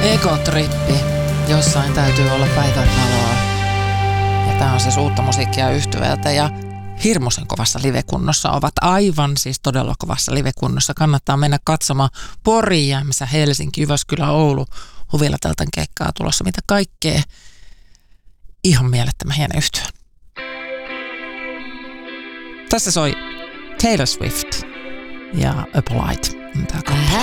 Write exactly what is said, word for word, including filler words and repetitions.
Egotrippi. Jossain täytyy olla päivänvaloa. Ja tää on siis uutta musiikkia yhtyvältä ja hirmuisen kovassa livekunnossa ovat aivan siis todella kovassa livekunnossa. Kannattaa mennä katsomaan Pori, Jämsä, Helsinki, Jyväskylä, Oulu, Huvilateltan keikkaa tulossa. Mitä kaikkea. Ihan mielettömän hieno yhtyä. Tässä soi Taylor Swift ja Appolite.